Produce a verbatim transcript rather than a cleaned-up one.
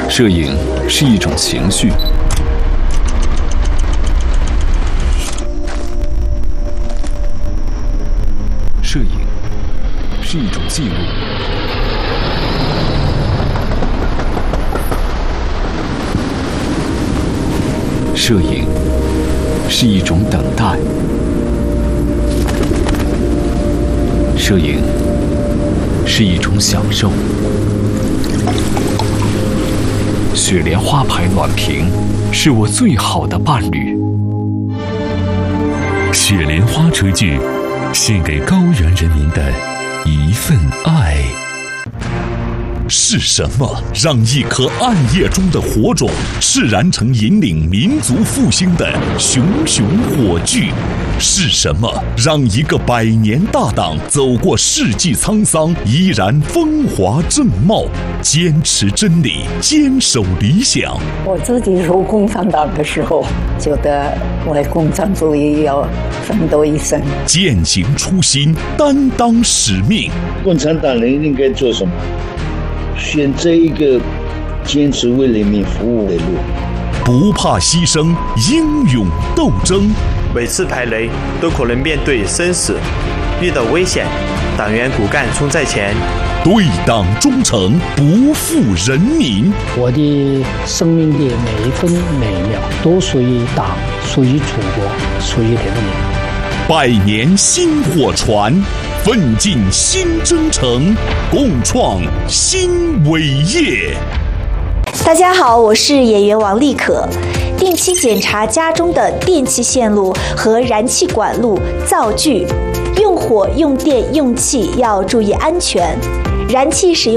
摄影是一种情绪，摄影是一种记录，摄影是一种等待，摄影是一种享受。雪莲花牌暖瓶是我最好的伴侣。 雪莲花炊具，献给高原人民的一份爱。 是什么让一颗暗夜中的火种炽然成引领民族复兴的熊熊火炬？是什么让一个百年大党走过世纪沧桑依然风华正茂？坚持真理，坚守理想。 我自己入共产党的时候，觉得为共产主义要奋斗一生， 践行初心，担当使命。 共产党人应该做什么？选择一个坚持为人民服务的路， 不怕牺牲，英勇斗争。 每次排雷都可能面对生死，遇到危险，党员骨干冲在前， 对党忠诚，不负人民。 我的生命的每一分每一秒都属于党，属于祖国，属于人民。 百年薪火传，奋进新征程，共创新伟业。 大家好，我是演员王丽可。定期检查家中的电气线路和燃气管路、灶具，用火、用电、用气要注意安全。燃气使用